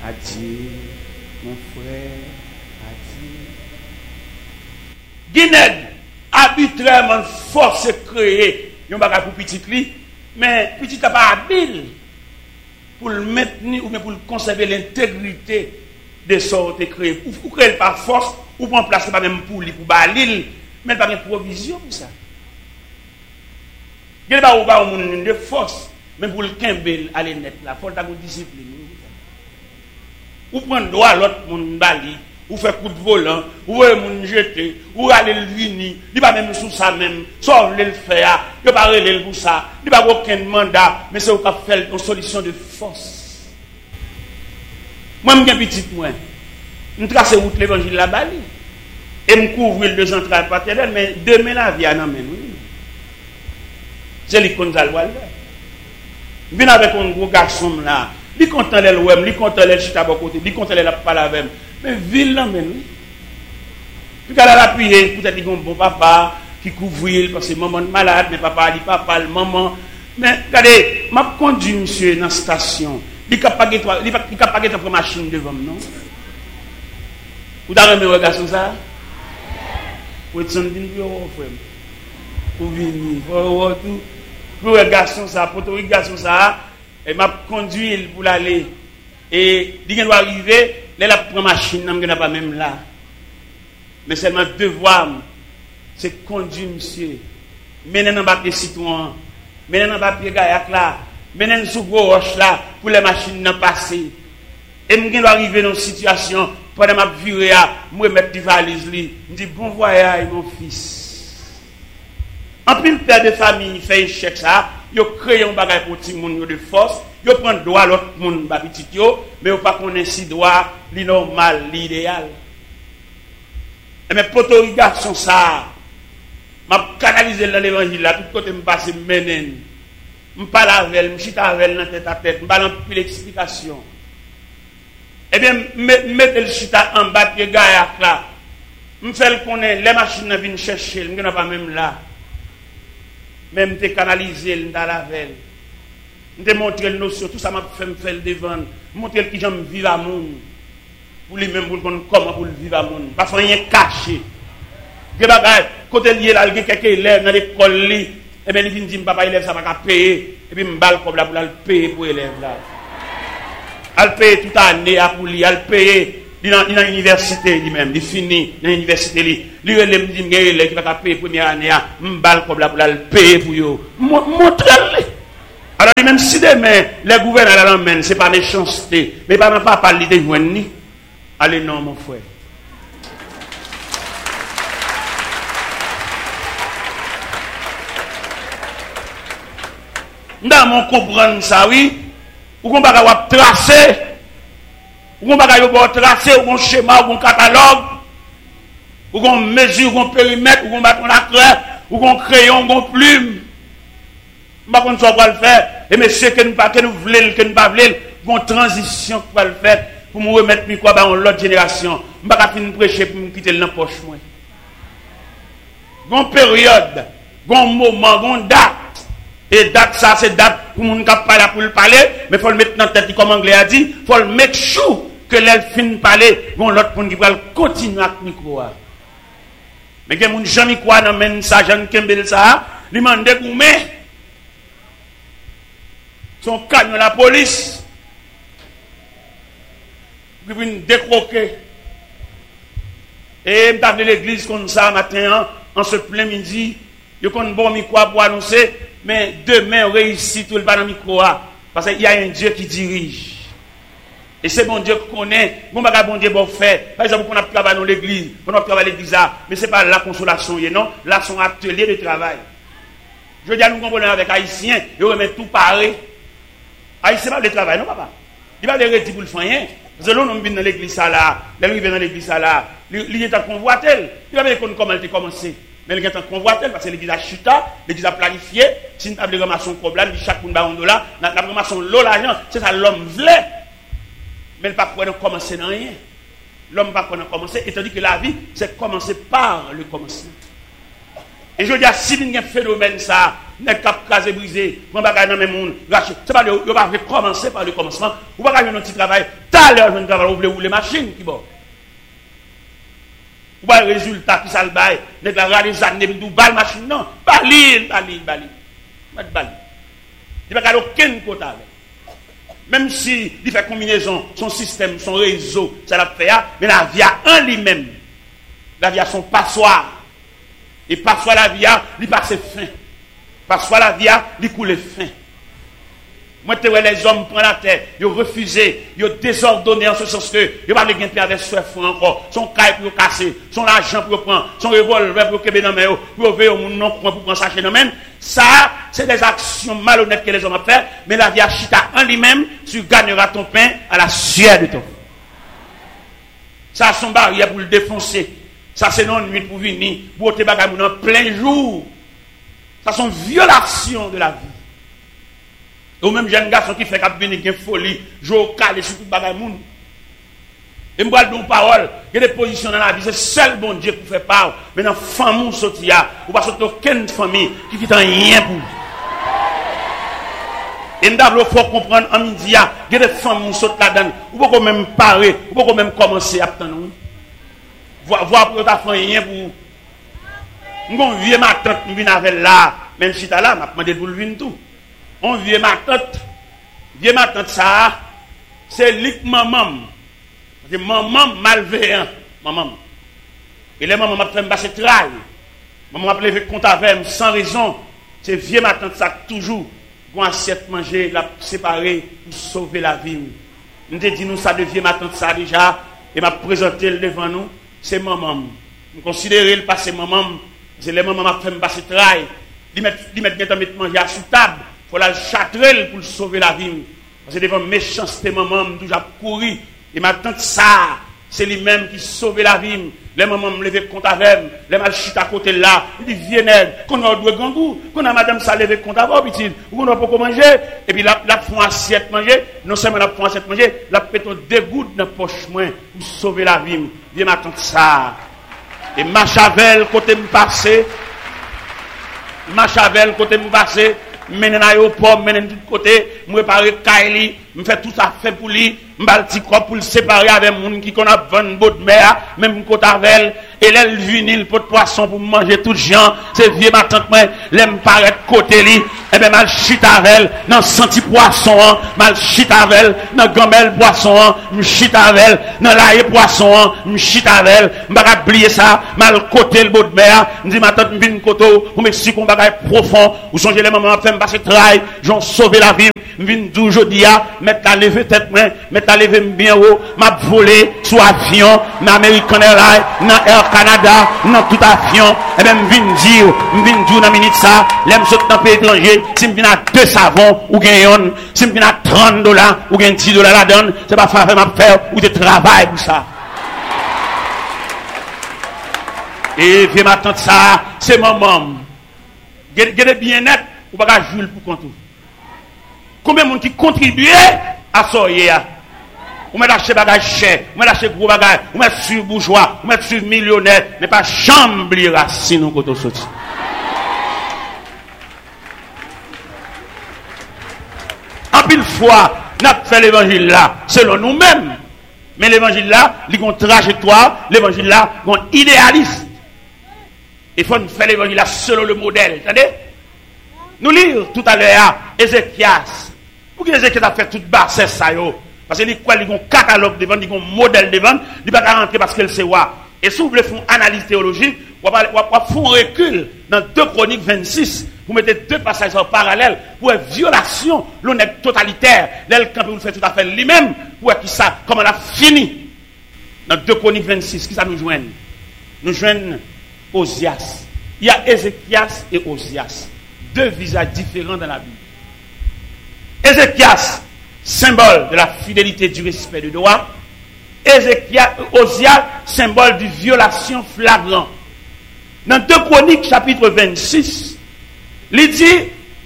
Adieu, mon frère, adieu. Guinée, arbitrairement, force créée, il y a un pour petit li, mais petit n'a pas habile pour le maintenir ou bien pour conserver l'intégrité de sortes créées. Ou créer par force, ou prendre place pas même pour lui, pour balil, mais pas une provision pour ça. Il n'y a pas de force, même pour le Kimbel, aller net là, il faut avoir une discipline. Ou prendre droit à l'autre monde bali, ou faire coup de volant, ou moun jeter, ou aller le vini, il pas même sous ça même, sauf le faire, il pas relé pour ça, il pas aucun mandat, mais c'est au cas faire une solution de force. Moi je suis petit moi, je trace route l'évangile la bali et me couvre le central paternel, mais demain la vie en amène. C'est l'icône d'Alwal. Je viens avec un gros garçon là. Il content les web, il content les chita à côté, il content les la parler avec. Mais ville là même. Puis qu'elle a appuyé, peut-être qu'il y a un bon papa qui couvre parce que maman est malade, mais papa dit papa, le maman. Mais regardez, m'a conduit monsieur dans la station. Il n'a pas de machine devant non. Vous avez aimé garçon ça? Vous êtes en frère. Pour venir, pour tout. Pour le garçon ça, pour le garçon ça, et m'a conduit pour l'aller. Et il doit arriver, là la première machine n'a pas même là. Mais seulement devoir, c'est conduire monsieur. Mener dans papier citron, mener dans papier gaillac là, mener sous gros roche là, pour les machines n'en passer. Et je dois arriver dans une situation, pendant ma virée, je mettre des valises, je dis bon voyage mon fils. En plus, le père de famille fait échec ça, il crée un bagage pour tout le monde de force, il prend droit à l'autre monde, mais il pas connaître si droit, li normal, l'idéal. Et mes potos garçons ça, m'a canalisé dans l'évangile là, tout côté me passe menen. Me parle avec elle, me chita avec elle dans tête à tête, me parle en plus d'explication. Eh bien, mettez le chita en bas pied gaillac là. Me fait le connaître, les machines viennent chercher, me pas même là. Même te canaliser dans la veille. Je te montrer le notion, tout ça m'a fait me faire devant. Montrer qui j'aime vivre à monde. Pour lui-même, pour comment pour vivre à monde. Pas rien caché. Que bagay, côté lié là, il y a quelques élèves dans l'école, et bien il vient dire, papa, élève, ça va pas payer. Et puis, je balle comme là pour le payer pour l'élève là. Elle paye toute l'année pour lui, elle paye. Il est dans l'université lui-même, il finit dans l'université. Il me dit qu'il va payer la première année, je balle comme là pour le payer pour lui. Montrez-le. Alors, même si demain, les gouverneurs l'emmènent, ce n'est pas méchanceté, mais pas parler de joindre. Allez, non, mon frère. Dans mon comprendre ça, oui, ou qu'on va tracer, ou qu'on va tracer, ou qu'on schéma, ou qu'on catalogue, ou qu'on mesure, ou qu'on périmètre, ou qu'on bat la craie, ou qu'on crayon, ou qu'on plume. Je ne sais pas comment le faire. Et monsieur, que nous voulons, que nous ne voulons pas, une transition pour le faire, pour me remettre micro dans l'autre génération. Je ne sais pas finir prêcher pour me quitter dans la poche. Une période, un moment, une date. Et date, ça, c'est date pour moun k'ap parler pour le parler, mais il faut le mettre dans la tête, comme l'anglais a dit, il faut le make sure que l'elle finit de parler, bon, l'autre monde qui va continuer avec le micro. Mais que moun Jean Micro n'amène ça, Jean Kembel ça, lui mande gourmet. Son camion la police, qui vient décroquer. Et je suis l'église comme ça matin, en ce plein midi, je suis un bon micro pour annoncer. Mais demain, on réussit tout le bas dans le micro. Parce qu'il y a un Dieu qui dirige. Et c'est bon Dieu qu'on connaît. Bon Dieu bon fait. Par exemple, on a travaillé dans l'église. On a travaillé dans l'église. Mais ce n'est pas la consolation. Non. Là, c'est un atelier de travail. Je veux dire, nous comprenons avec Haïtiens. Ils remettent tout pareil. Haïtien, c'est pas le travail, non, papa. Il va le retirer pour le faire. Parce que là, on vient dans l'église là. Là, il vient dans l'église là. Il est en convoitel. Il va voir comment elle a commencé. Mais il y a un convoitel parce que l'église a chuté, l'église a planifié. Si nous avons ramassé un problème, chaque monde a un dollar, nous avons ramassé l'argent, c'est ça l'homme voulait. Mais il ne peut pas commencer dans rien. L'homme ne peut pas commencer, étant dit que la vie, c'est commencer par le commencement. Et je dis à si il y a un phénomène ça, n'est cap casé brisé, on va gagner dans même monde, c'est pas le va commencer par le commencement, on va gagner un petit travail, t'as l'heure je travail ou les machines qui bon. Ou pas le résultat qui ça le bail, n'est pas les années de balle machine non, bali. Il va aucun quota avec. Même si il fait combinaison, son système, son réseau, ça l'a fait, mais la vie a en lui-même. La vie a son passoire. Et passoire la vie a, il passe fin. Passoire la vie a, il coule fin. Moi, tu vois les hommes prennent la terre, ils ont refusé, ils ont désordonné en ce sens que ils n'ont pas de gain avec ce fond encore. Son caille pour casser, son argent pour prendre, son revolver pour kébé dans main, pour ouvrir au monde non pour prendre sa chaîne. Ça, c'est des actions malhonnêtes que les hommes ont fait, mais la vie a chita en lui-même, tu gagneras ton pain à la sueur de ton. Ça, son barrière pour le défoncer. Ça, c'est non nuit pour venir, pour te bagaille en plein jour. Ça, c'est une violation de la vie. Ou même jeune garçon qui fait qu'à venir une folie, jouer calé sur tout bagaille moun. Et moi donne parole, il y a des positions dans la vie, c'est seul bon Dieu pour faire part. Mais dans famille sortir, ou pas sortir aucune famille qui quitte rien pour. Et nous devons faut comprendre en midi, il y a des femmes qui sortent là-dedans, ou pas même parer, ou pas même commencer à attendre. Voir pour ta famille rien pour. Nous vieux ma tante, nous venons avec là, même si tu as là, m'a demandé pour le venir tout. On vieux ma tante ça, c'est lik maman. C'est maman malveillant, maman. Et les mamans m'a fait me passer travail. Maman m'a levé compte avec sans raison. C'est vieux ma tante ça toujours pour assiette manger, la séparer pour sauver la vie. Nous te dit nous ça de vieux ma tante ça déjà et m'a présenté devant nous, c'est maman. Nous considérer le passé maman, c'est les mamans m'a fait me passer travail. Ils mettent manger à sous table. Il faut la châtrer pour sauver la vie. Parce que devant méchanceté, maman, toujours couru. Et ma tante, ça, c'est lui-même qui sauve la vie. Les mamans me lever compte avec, les malchites à côté là. Il dit, viens, qu'on a deux gangous, qu'on a madame ça lever compte avec, petit, ou qu'on a pas manger. Et puis la font assiette manger. Non seulement la font assiette manger, la péton dégoût dans la poche moins pour sauver la vie. Viens, ma tante, ça. Et ma chavel, côté me passer. Ma chavel, côté me passer. Menen aéroport, menen tout côté, me préparer Kaili, me fait tout ça fait pour lui, m'bal petit corps pour le séparer avec moun qui qu'on a 20 bottes de mer, même côté avec et l'elle vinil pot de poisson pour manger tout gens, c'est vieux ma tante moi, l'aime paraître côté li, et ben mal chita avec dans senti poisson, mal chita avec dans gamelle poisson, me chita avec dans laie poisson, me chita avec, m'ba oublier ça, mal côté le bout de mer, me dit ma tante vinn koto pour m'expliquer un bagage profond, ou songez les mamans fait passer travail, j'en sauver la vie, m'vinn dou jodi a, mettre la lever tête moi, mettre la lever bien haut, m'a volé sous avion, dans American Airlines, dans Air Canada, dans tout avion, et ben m'vinn dire dans minute ça, l'aime saute dans pays étranger, si m'vinn à 2 savons ou gagne, si m'vinn à $30 ou gagne $10 la donne, c'est pas faire m'a faire ou de travail pour ça. Et viens m'attendre ça, c'est maman. Gardez bien net, ou pas jouer pour compte. Combien de monde qui contribue à ça hier? Ou met acheter bagage cher, ou met acheter gros bagage, ou met sur bourgeois, ou met sur millionnaire, mais pas chambre racine ou côté sorti. En pile fois, n'a fait l'évangile là selon nous-mêmes. Mais l'évangile là, il y a une trajectoire, l'évangile là, il y a un idéalisme. Il faut faire l'évangile là selon le modèle. Attendez? Nous lire tout à l'heure Ézéchias. Pour que Ézéchias a fait toute bassesse ça yo. Parce qu'il y a un catalogue devant, il y a un modèle devant, il ne va pas rentrer parce qu'elle sait quoi. Et si vous voulez faire une analyse théologique, vous allez faire un recul dans 2 Chroniques 26. Vous mettez 2 passages en parallèle pour une violation, l'honnête totalitaire. L'elle, quand vous faites tout à fait lui-même, pour qui ça, comment elle a fini. Dans 2 Chroniques 26, qui ça nous joigne? Nous joignons Osias. Il y a Ézéchias et Osias. 2 visages différents dans la Bible. Ézéchias, symbole de la fidélité, du respect du droit. Osias, symbole de violation flagrante. Dans 2 Chroniques, chapitre 26, il dit,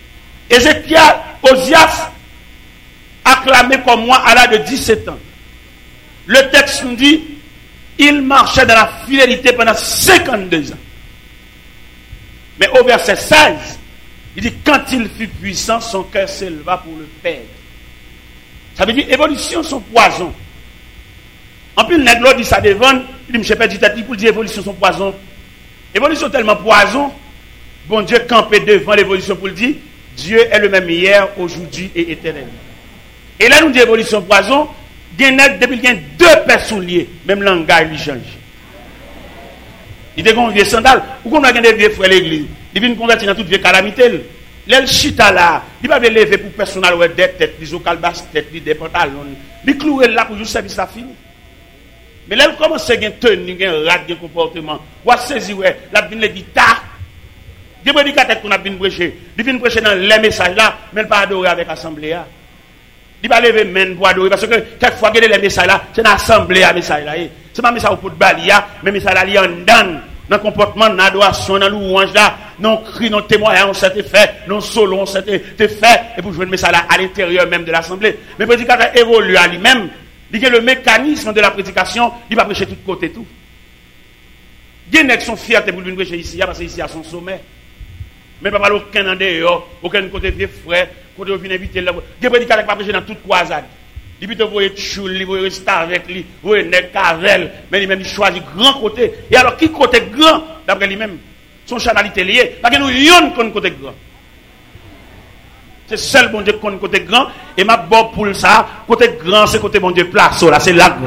Osias, acclamé comme moi à l'âge de 17 ans. Le texte nous dit, il marchait dans la fidélité pendant 52 ans. Mais au verset 16, il dit, quand il fut puissant, son cœur s'éleva pour le perdre. Ça veut dire, évolution, son poison. En plus, le nègre dit ça devant, il dit, je ne sais pas dit pour dire, évolution, son poison. Évolution tellement poison, bon Dieu campé devant l'évolution pour le dire, Dieu est le même hier, aujourd'hui et éternellement. Et là, nous dit évolution poison, depuis qu'il y a deux personnes liées, même langage lui change. Il dit qu'on vieux sandal, ou qu'on a des vieux frères l'église, il vient convertir dans toute vieille calamité. L'el chita là, il va lever pour personnel ou des têtes, des ocalbas têtes, des pantalons, il clouer là pour juste servir sa fini. Mais là, il commence à tenir, un rat, un comportement. Ou à saisir, la vine le guitare. Dieu me dit qu'on a bien prêché. Il vient prêcher dans les messages là, mais il pas adorer avec l'assemblée. Il va lever main pour adorer. Parce que quelquefois, les messages là, c'est dans l'assemblée à message là. C'est pas message pour balia, mais message là, il y a un dan. Dans le comportement, dans l'adoration, dans louange là, non cri, non témoignage, on s'était fait, non solo, on s'était fait, et pour jouer le message là à l'intérieur même de l'assemblée. Mais le prédicateur évolue à lui-même. Il y a le mécanisme de la prédication, il va prêcher de tous côtés tout. Il y a qui sont fiers pour venir prêcher ici, parce que ici à son sommet. Mais pas aucun en dehors, aucun côté vieux frère, côté où vient inviter là. Il y a des prédicateurs qui va prêcher dans toute croisade. Il peut vous être choul, vous rester avec lui, vous êtes cavel, mais lui-même il choisit grand côté. Et alors qui côté grand d'après lui-même, son chanalité liée, parce que nous yon qu'on côté grand. C'est seul bon Dieu qui connaît côté grand. Et ma bonne pour ça, côté grand, c'est côté bon Dieu place. Là, c'est là.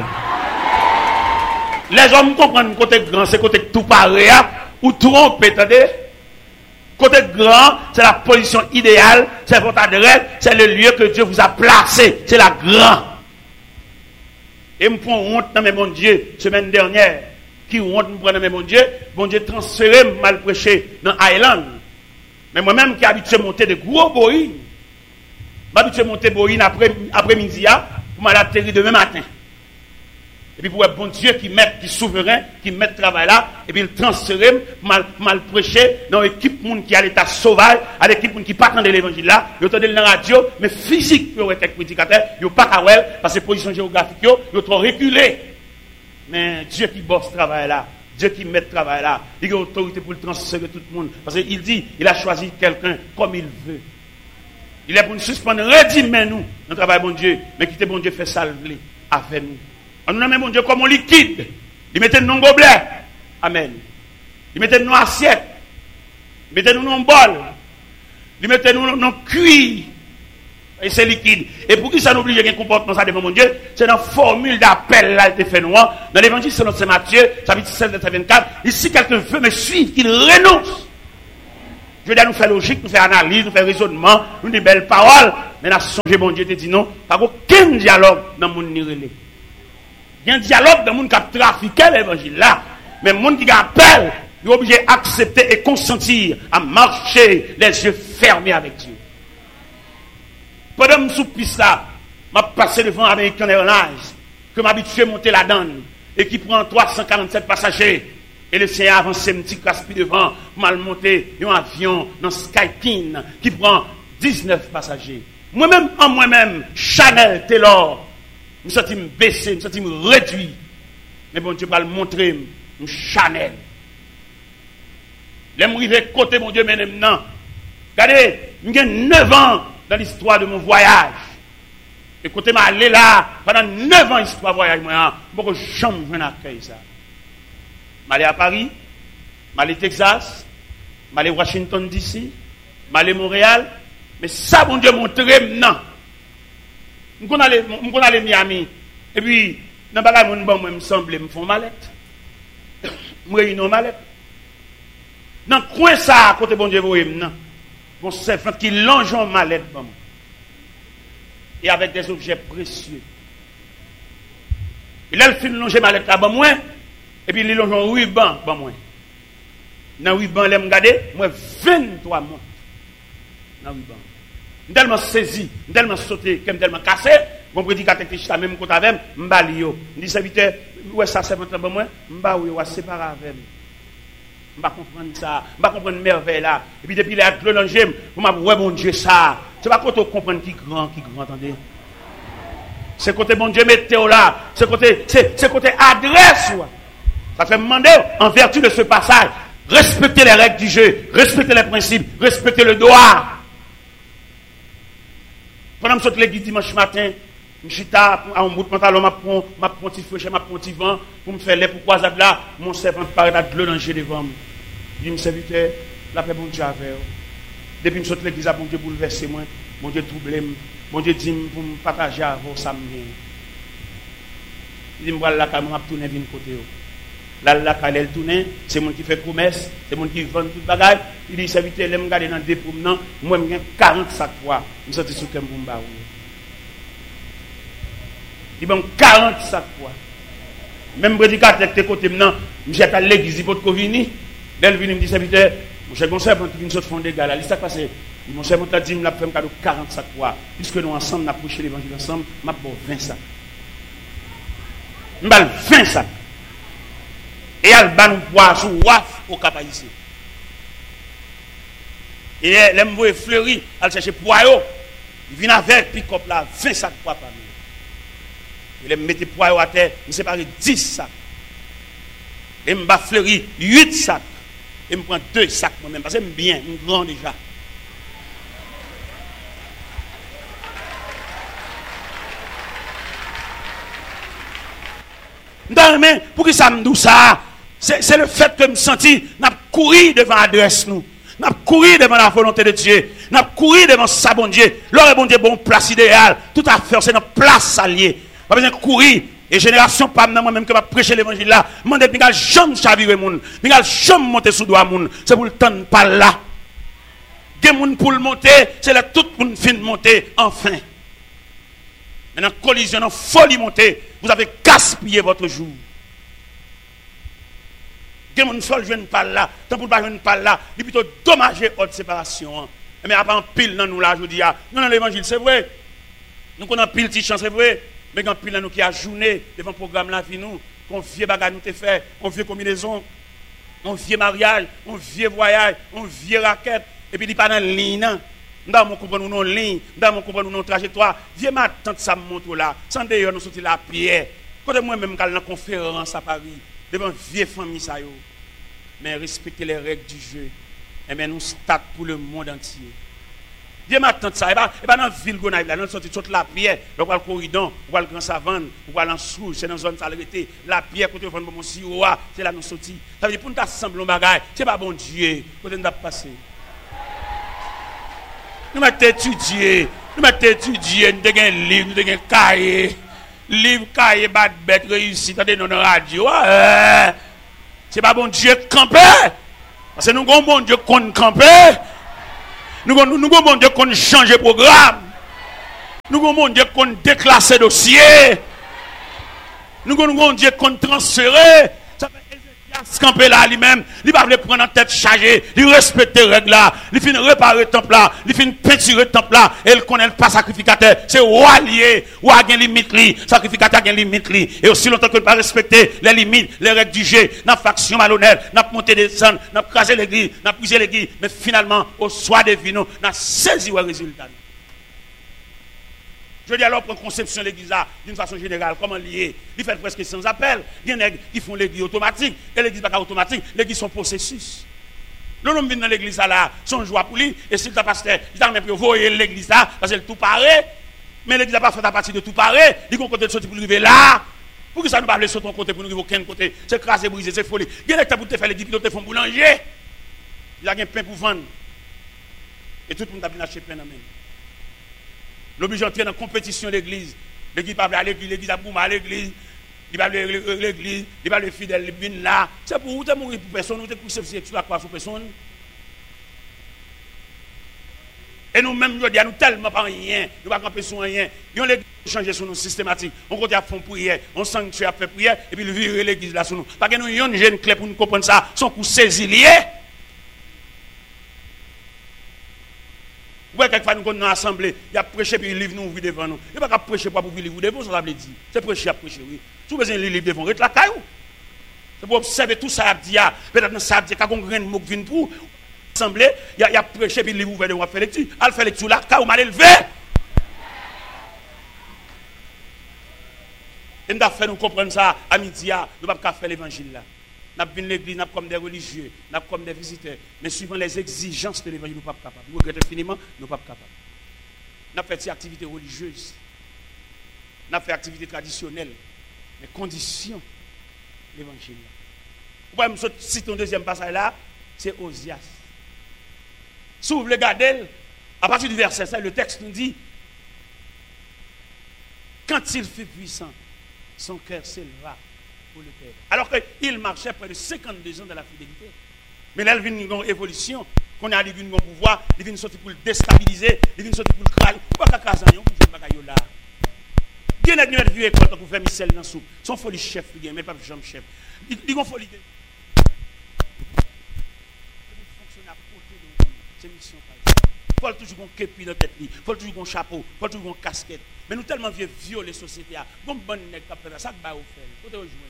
Les hommes comprennent côté grand, c'est côté tout pareil, ou trompe, attendez. Côté grand, c'est la position idéale, c'est votre adresse, c'est le lieu que Dieu vous a placé. C'est la grand. Et me prend honte dans mes bon Dieu, semaine dernière. Qui honte me prend dans mes bon Dieu transféré, mal prêché dans Island. Mais moi-même qui habitué à monter de gros boïnes, m'habitué à monter boïne après-midi pour m'aller atterrir demain matin. Et puis pour un bon Dieu qui souverain, qui met le travail là, et puis il transfère, mal prêcher dans l'équipe monde qui a l'état sauvage, à l'équipe monde qui pas attendre l'évangile là, ils entendent dans la radio, mais physique, ils ont été prédicateurs, ils n'ont pas qu'à parce que position géographique, ils ont trop reculé. Mais Dieu qui bosse ce travail là, Dieu qui met le travail là, il a autorité pour le transférer tout le monde. Parce qu'il dit, il a choisi quelqu'un comme il veut. Il est pour nous suspendre, redimez nous, notre travail bon Dieu, mais quittez bon Dieu fait salver avec nous. On nous nomme bon Dieu comme un liquide. Il mettait nous dans un gobelet. Amen. Il mettait nous dans une assiette. Il mettait nous dans un bol. Il mettait nous dans un cuir. Et c'est liquide. Et pour qui ça n'oblige un comportement ça devant mon Dieu, c'est dans la formule d'appel là, il fait noir. Dans l'évangile selon Saint Matthieu, chapitre 16, verset 24. Et si quelqu'un veut me suivre, qu'il renonce. Je veux dire, nous faire logique, nous faire analyse, nous faire raisonnement, nous des belles paroles. Mais là, songez, mon Dieu te dit non. Pas aucun dialogue dans le monde nirélé. Il y a un dialogue dans le monde qui a trafiqué l'évangile là. Mais le monde qui appelle, il est obligé d'accepter et consentir à marcher les yeux fermés avec Dieu. Pendant que je suis piste là, je suis passé devant American Airlines, que je m'habitue à monter la donne, et qui prend 347 passagers. Et le Seigneur avance un petit caspi devant, mal monté un avion dans Skypin, qui prend 19 passagers. Moi-même, Chanel, Taylor, je me sens baissé, je me sens réduit. Mais bon Dieu va le montrer, Chanel. Je suis arrivé côté mon Dieu maintenant. Regardez, j'ai 9 ans dans l'histoire de mon voyage. Et côté m'a allé là, pendant 9 ans l'histoire de voyage, je ne peux jamais accueillir ça. Je suis allé à Paris, je suis allé au Texas, je suis allé à Washington DC, je suis allé à Montréal. Mais ça, bon Dieu, montre maintenant. Je suis allé à Miami. Et puis, dans le bagage, je me semble, je me fais mallette. Je me réunis mallette. Dans le coin, ça, à côté bon Dieu, vous voyez maintenant. Mon servant qui longe en mallette. Et avec des objets précieux. Et là, il fait longer mallette là, moi. Et puis, il longe en ruban, moi. Dans le ruban, il me regarde, moi, 23 mois. Dans le ruban. Je suis tellement saisi, je suis tellement sauté, je suis tellement cassé. Mon prédicateur qui est même côté avec moi, je dis, serviteur, où est ça, c'est votre moi? Je suis séparé avec moi. Je ne comprends pas ça, je ne comprends pas merveille là. Et puis depuis les actes de l'angème, vous m'avez dit, ouais, mon Dieu, ça. C'est pas quand on comprend qui grand, attendez. C'est côté bon Dieu, météo là. C'est côté adresse. Ça fait me demander, en vertu de ce passage, Respectez les règles du jeu, respectez les principes, respectez le droit. Pendant que je l'église dimanche matin, je suis à un bout de pantalon, je prends un petit feu, je prends un petit vent, pour me faire les pour croiser là, mon servant paraît de l'eau dans le jeu devant moi. Je dis, mon serviteur, la paix, bon Dieu, avec vous. Depuis que je suis l'église, bon Dieu bouleversé moi, bon Dieu troublé, bon Dieu dit pour me partager avec vous, ça me vient. Il dit, voilà, quand je tourne d'une côté. Là, quand elle tourne, c'est mon qui fait promesse, c'est mon qui vend tout le bagage. Il dit, serviteur, je me garde dans des promenants, moi, je 40 sacs quoi. Je me sens sur le bomba. Il dit, 40 sacs quoi. Même prédicateur qui est côté maintenant, je suis à l'église, il faut que vini. Elle vient me dit, serviteur, mon cher conseil, quand tu viens de fond des gars là, il s'est passé. Mon cher conseil dit, je vais faire 40 sacs quoi. Puisque nous ensemble, nous avons prêché l'évangile ensemble, je vais 20 sacs. Je vais 20 sacs. Et elle va nous boire sous waf au cap ici. Et elle me voit fleuri, elle cherche poireau. Il vient avec pick-up là, 20 sacs poids par nous. Il me met poireau à terre, il me sépare 10 sacs. Et me bat fleuri 8 sacs. Et me prend 2 sacs moi-même, parce que j'aime bien, je suis grand déjà. Dans mais pour que ça me dise ça, c'est le fait que je me senti, n'a couru devant l'adresse nous, n'a couru devant la volonté de Dieu, n'a couru devant sa bon Dieu. L'heure bon Dieu bon place idéale, tout à fait c'est notre place alliée. Pas besoin de courir. Et génération pas moi-même que va prêcher l'évangile là, demande de pas jamais chavirer moun, pas jamais monter sous doigt moun, c'est pour le temps pas là. Des moun pour le monter, c'est là tout moun fin monter enfin. Maintenant collision, dans folie monter, vous avez gaspillé votre jour. Des moun seul jeune pas là, tant pour pas jeune pas là, il plutôt dommager votre séparation. Mais après en pile dans nous là, je dis non l'évangile c'est vrai. Nous connaissons pile petit chance c'est vrai. Mais quand pile nous qui a journée devant le programme la vie nous, qu'on vieux bagage nous te fait, on vieux combinaison, on vieux mariage, on vieux voyage, on vieux raquette, et puis il pas dans ligne. Nous avons compris nos lignes, nous avons compris nos trajectoires. Vieux ma tante ça montre là, sans d'ailleurs nous sortir la pierre. Quand moi-même quand dans conférence à Paris, devant vieux famille ça yo. Mais respecter les règles du jeu. Et bien nous start pour le monde entier. Dieu m'attend ça. Et pas dans la ville Gonaïve, là, nous sortons toute la pierre, on va le corridon, on va le grand savane, on va l'ensouche, c'est dans la zone salubrité. La pierre, côté de mon sirois, c'est là nous sortis. Ça veut dire pour nous assembler un bagage, c'est pas bon Dieu, côté nous passer. Nous mettons étudier, nous avons un livre, nous avons un cahier. Livre, cahier, bad bête, réussite, attendez, nous avons radio. C'est pas bon Dieu camper. Parce que nous avons bon Dieu qu'on camper. Nous avons bon Dieu qu'on change de programme. Nous avons bon Dieu qu'on déclasse dossier. Nous avons bon Dieu qu'on transfère. Ça fait Ézéchias camper là lui-même. Il va le prendre en tête chargée. Il respecte les règles là. Il finit réparer le temple là. Il finit peinturer le temple là. Et il connaît pas sacrificateur. C'est roi lié. Roi a une limite li. Sacrificateur a une limite li. Et aussi longtemps que ne pas respecter les limites, les règles du jeu, n'a faction malhonnête, n'a monté des sons, n'a crasé l'église, n'a brisé l'église. Mais finalement, au soir des vinos, n'a saisi le résultat. Je dis alors, pour conception de l'église d'une façon générale, comment lier? Il fait presque sans appel. Il y en a qui font l'église automatique. Et l'église n'est pas automatique. L'église sont processus. Le nom vient dans l'église là, son joie pour lui. Et si le pasteur, il a même pour voir l'église là, parce que tout paraît. Mais l'église n'a pas fait à partir de tout paraît. Il y a un côté de sortir pour arriver là. Pour que ça ne pas sur ton côté, pour nous arriver aucun côté. C'est crasé, brisé, c'est folie. Il y a des pour te faire l'église, puis te font boulanger. Il y a un pain pour vendre. Et tout le monde a bien acheté pain dans même. L'obligé d'entrer dans la compétition de l'église. L'église va à l'église, l'église a boumé à l'église. Il va à l'église, il va le fidèle, il vient là. C'est pour vous, mourir pour personne, vous êtes poussé sur la croix sur personne. Et nous-mêmes, nous disons tellement pas rien, nous ne pouvons pas camper sur rien. Nous l'église changer sur nous systématique. On continue à faire prière, on sanctuaire à faire prière, et puis le virer l'église là sur nous. Parce que nous avons une jeune clé pour nous comprendre ça, son coup saisi lié. Ouais, quelquefois nous sommes assemblée, il y a prêché puis il livre nous devant nous. Il n'y a pas qu'à prêcher pour vous livre devant, ça veut dire. C'est prêcher à prêcher, oui. Si vous avez un livre devant, reste la caillou. C'est pour observer tout ça, peut-être ça, quand on a un mot qui vient pour assemblée, il y a prêché puis il livre ouvert devant, faire lecture. Elle fait lecture là, caillou mal élevé. Et nous avons fait nous comprendre ça à midi, nous ne pouvons pas faire l'évangile là. Nous venons l'église, nous comme des religieux, nous comme des visiteurs. Mais suivant les exigences de l'évangile, nous ne sommes pas capables. Nous regrettons infiniment, nous ne sommes pas capables. Nous fait des activités religieuses. Nous fait des activités traditionnelles. Mais conditions l'évangile. Vous pouvez me citer un deuxième passage là, c'est Osias. Si vous voulez regarder, à partir du verset 5, le texte nous dit, quand il fut puissant, son cœur s'éleva pour le Père. Alors qu'il marchait près de 52 ans dans la fidélité. Mais là, il vient une évolution. Qu'on a dit un pouvoir, il vient sortir pour le déstabiliser, il vient sortir pour le craser. Pourquoi il y a un peu là? Il y a une vieux école pour faire Michel dans la soupe. Son folie chef, mais pas jambe chef. Il y a une folie. C'est mission. Il faut toujours un képi dans la tête, il faut toujours un chapeau, il faut toujours un casquette. Mais nous tellement vieux violer la société. Bon, bon, nèg qui fait ça, ça va vous faire. Faut te rejoindre.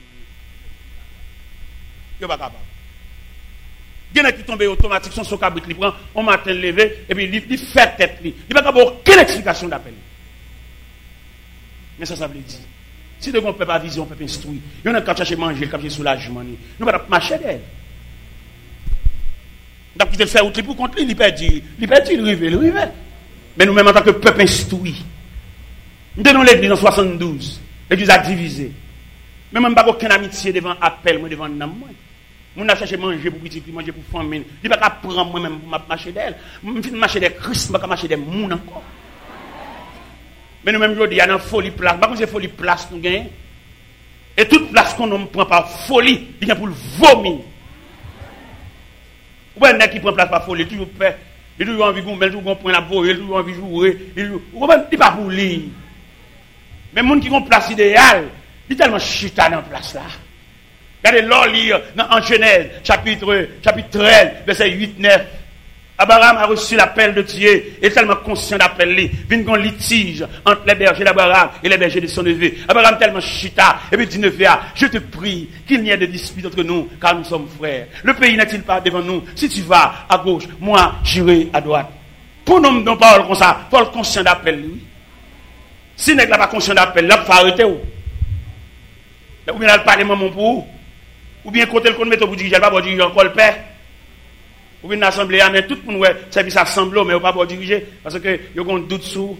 Yo pas capable. Il y en a qui tombent automatique, son cabrit, il prend, on matin levé, et puis il fait tête. Il n'y a pas aucune explication d'appel. Mais ça veut dire. Si de bon peuple a vision, peuple instruit, il y en a qui chercher manger, qui chercher soulagement. Nous ne pouvons pas marcher d'elle. Donc, il te fait outre pour contre lui, il perd, il rive. Mais nous-mêmes, en tant que peuple instruit, nous tenons l'église en 72. L'église a divisé. Mais même pas aucune amitié devant appel, moi devant nam moi. Moun a cherché manger pour petit, manger pour famille. Il pas prendre moi-même pour marcher d'elle. Je vais marcher des Christ, je vais marcher des moun encore. Mais nous-mêmes, il y a une folie place. Par contre, c'est folie place nous gagnons. Et toute place qu'on ne prend par folie, il y a pour le vomir. Ou bien, qui prend place par folie, toujours fait. Il a toujours envie de gommer, toujours prendre la voie, il a toujours envie de jouer. Il n'est pas pour lui. Mais les gens qui ont place idéale, il est tellement chita dans la place là. Regardez l'or lire en Genèse, chapitre 13, verset 8-9. Abraham a reçu l'appel de Dieu, et tellement conscient d'appel, il vient un litige entre les bergers d'Abraham et les bergers de son neveu. Abraham tellement chita, et puis dit neveu, je te prie qu'il n'y ait de dispute entre nous, car nous sommes frères. Le pays n'est-il pas devant nous? Si tu vas à gauche, moi j'irai à droite. Pour nous, non parole comme ça, faut le conscient d'appel, lui. Si n'est pas conscient d'appel, là, il faut arrêter où? Ou bien, il parle maman pour ou bien, côté le qu'on met au bout du dirigeant, il va pas diriger encore le père. Ou bien, l'assemblée, mais tout le monde, ouais, service assemblée, mais il va pas diriger, parce que, il y a un doute sur.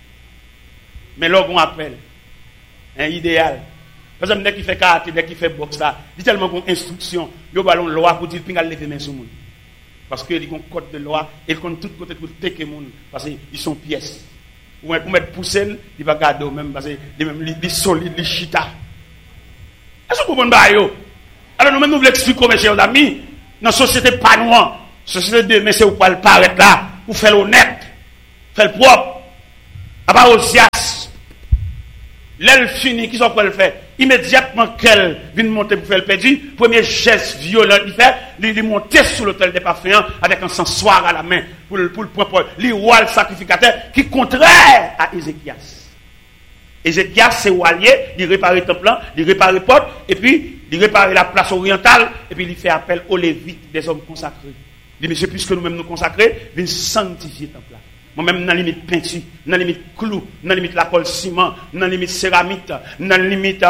Mais là, on appelle. Un idéal. Par exemple, dès qu'il fait karaté, dès qu'il fait boxe, là, il y a tellement d'instructions, il y a une loi pour dire qu'il y a lever main sur le monde. Parce qu'il y a un code de loi, et il compte tout côté pour tecker le monde, parce qu'ils sont pièces. Ou pour mettre poussé, il va garder même, parce qu'il est solide, il est chita. Est-ce que vous comprenez? Alors nous-mêmes, nous voulons expliquer, mes chers amis, dans la société pas noire, société de mais c'est où pas le paraître là, pour faire l'honnête, faire le propre. À part Osias, l'aile fini, qui sont quoi le faire? Immédiatement qu'elle vient monter pour faire le perdu, premier geste violent il fait, il monter sur l'autel des parfums avec un encensoir à la main pour le propre, le roi le sacrificateur qui est contraire à Ézéchias. Ézéchias, c'est Walier, il répare le temple, il répare les portes, et puis il répare la place orientale, et puis il fait appel aux Lévites, des hommes consacrés. Il dit, monsieur, puisque nous-mêmes nous consacrer, viens sanctifier le temple. Moi-même, dans la limite peinture, dans la limite clou, dans la limite la colle ciment, dans la limite céramique, dans la limite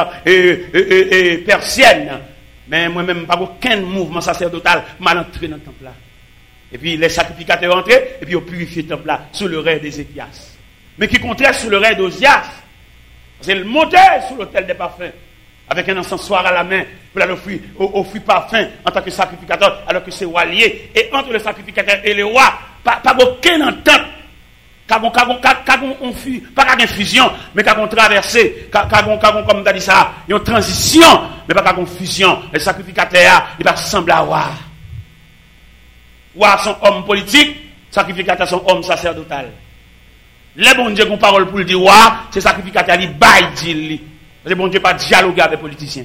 persienne. Mais moi-même, pas aucun mouvement sacerdotal mal entré dans le temple là. Et puis les sacrificateurs entrés, et puis ils purifié le temple là, sous le règne d'Ézéchias. Mais qui contraire sous le règne d'Osias. C'est le monter sur l'autel des parfums, avec un encensoir à la main, pour aller offrir parfum en tant que sacrificateur, alors que c'est roi lié. Et entre le sacrificateur et le roi, pas aucune entente. Pas qu'une fusion, mais qu'une traversée, comme tu as dit ça, une transition, mais pas qu'une fusion. Le sacrificateur, il va ressembler à roi. Roi son homme politique, sacrificateur son homme sacerdotal. Les bon Dieu qui ont parole pour le dire, c'est sacrificateur, il baille, dit. Parce que bon Dieu pas dialoguer avec les politiciens.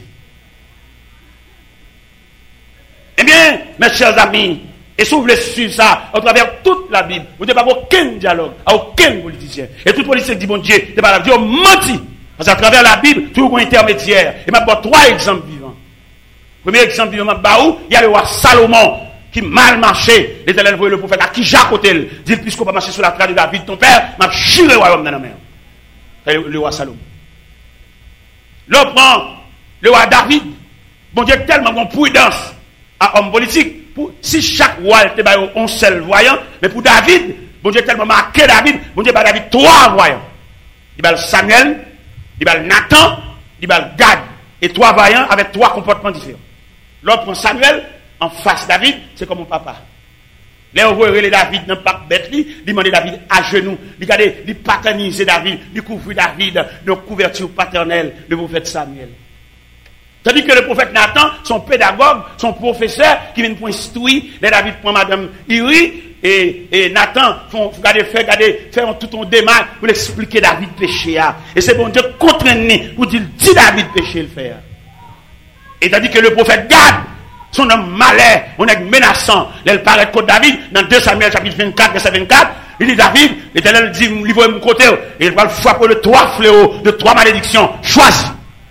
Eh bien, mes chers amis, et si vous voulez suivre ça, à travers toute la Bible, vous n'avez pas aucun dialogue, à aucun politicien. Et tout politicien dit, bon Dieu, c'est pas la Dieu menti. Parce qu'à travers la Bible, tout un intermédiaire. Et maintenant, 3 exemples vivants. Premier exemple vivant, il y a le roi Salomon, qui mal marché. L'Éternel voyait le prophète à qui Jacotel dit, puisqu'on va marcher sur la trace de David, ton père, m'a juré le royaume dans la mer. Le roi Salomon. L'autre prend le roi David. Bon Dieu tellement bon prudence à homme politique. Pour, si chaque roi était un seul voyant, mais pour David, bon Dieu tellement marqué David, bon Dieu par David 3 voyants. Il y a Samuel, il y a Nathan, il y a Gad. Et 3 voyants avec 3 comportements différents. L'autre prend Samuel, en face David, c'est comme mon papa. Là, on voit David dans pas bête, il demande David à genoux, il paternise David, il couvre David de couverture paternelle, le prophète Samuel. Tandis que le prophète Nathan, son pédagogue, son professeur, qui vient pour instruire, les David prend Madame Iri, et Nathan, faire tout un démarche pour expliquer David péché. Et c'est bon Dieu contraigné pour dire, si David péché le faire. Et tandis que le prophète Gad, son homme malais, on est menaçant, il paraît contre David, dans 2 Samuel chapitre 24, verset 24, il dit David, l'Éternel dit, livre mon côté, et il va le frapper de 3 fléaux, de 3 malédictions, choisis.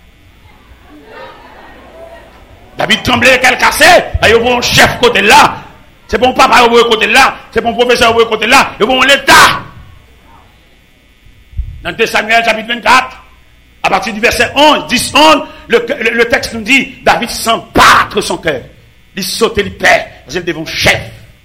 David tremblait, qu'elle cassait, il y a un chef côté là, c'est bon papa au côté là, c'est bon professeur au côté là, et bon l'État. Dans 2 Samuel chapitre 24, à partir du verset 11, 10, 11, le texte nous dit, David sent battre son cœur. Il saute, il perd, parce qu'il devient un chef.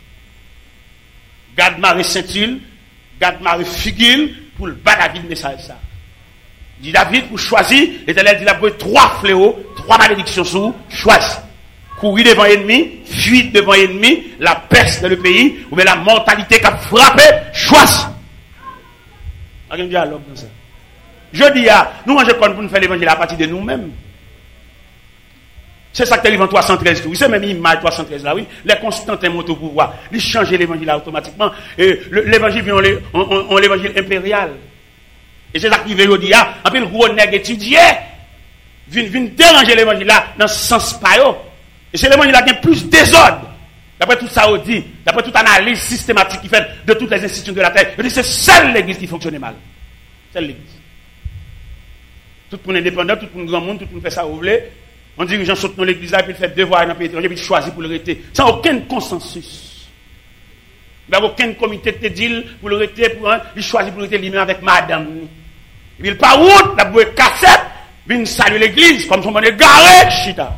Gad Marie Saint-Il, Gad Marie Figil, pour le bas David message ça. Il dit David, pour choisir, l'Éternel dit, il a pris 3 fléaux, 3 malédictions sur vous, choisis. Courir devant l'ennemi, fuite devant l'ennemi, la peste dans le pays, ou bien la mortalité qui a frappé, choisis. Il y a un dialogue dans ça. Je dis, nous mangeons pour nous faire l'évangile à partir de nous-mêmes. C'est ça qui arrive en 313. Oui, c'est même l'image 313 là, oui. Les Constantins montent au pouvoir. Ils changent l'évangile automatiquement. Et l'évangile vient en l'évangile impérial. Et c'est ça qui veut dire, un peu le gros nègre étudié, vient déranger l'évangile là, dans ce sens pas. Et c'est l'évangile là qui a plus désordre. D'après tout ça, on dit, d'après toute analyse systématique qui fait de toutes les institutions de la terre, je dis c'est seule l'église qui fonctionne mal. Seule l'église. Tout le monde indépendant, tout le monde grand monde, tout le monde fait ça, vous voulez. On dit que les gens sautent dans l'église là, puis ils font devoir dans le pays étranger, puis ils choisissent pour le rester. Sans aucun consensus. Il n'y a aucun comité de deal pour le rester, il choisit pour le rester lui-même avec madame. Et puis il part route, la bouée cassette, puis il salue l'église, comme son monde est garé, chita.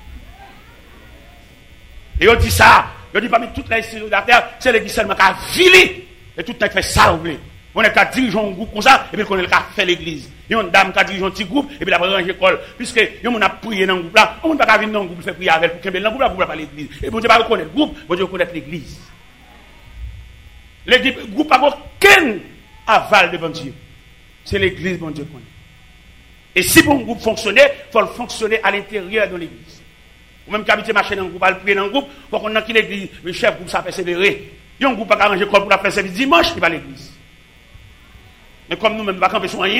Et on dit ça, on dit parmi toutes les institutions de la terre, c'est l'église seulement qui a vilé, et tout le monde fait ça, vous voulez. On est qu'à diriger un groupe comme ça, et puis on est qu'à faire l'église. Il y a une dame qui a dirigé un petit groupe, et puis la ranger l'école. Puisque, on a prié dans le groupe là, on ne peut pas venir dans le groupe, faire prier avec, pour qu'il y ait dans le groupe là, pour pas l'église. Et bon Dieu va reconnaître le groupe, bon Dieu reconnaître l'église. Le groupe n'a aucun aval devant Dieu. C'est l'église, bon Dieu connaît. Et si bon groupe fonctionnait, il faut le fonctionner à l'intérieur de l'église. Ou même qu'habiter marcher dans le groupe, aller prier dans le groupe, il faut qu'on ait l'église, le chef groupe, ça persévérer. Il y a un groupe qui a arrangé l'école pour la faire service dimanche, il va à l'église. Mais comme nous-mêmes, nous ne pouvons pas camper sur rien,